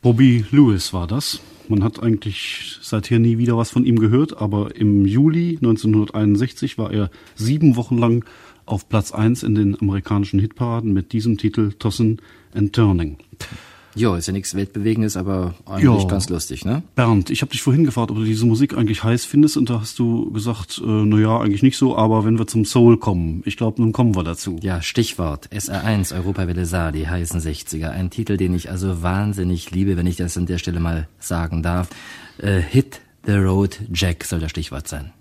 Bobby Lewis war das. Man hat eigentlich seither nie wieder was von ihm gehört, aber im Juli 1961 war er 7 Wochen lang auf Platz 1 in den amerikanischen Hitparaden mit diesem Titel Tossin' and Turning. Jo, ist ja nichts Weltbewegendes, aber eigentlich ganz lustig, ne? Bernd, ich habe dich vorhin gefragt, ob du diese Musik eigentlich heiß findest, und da hast du gesagt, naja, eigentlich nicht so, aber wenn wir zum Soul kommen, ich glaube, nun kommen wir dazu. Ja, Stichwort SR1, Europawelle Saar, die heißen 60er. Ein Titel, den ich also wahnsinnig liebe, wenn ich das an der Stelle mal sagen darf. Hit the Road Jack soll das Stichwort sein.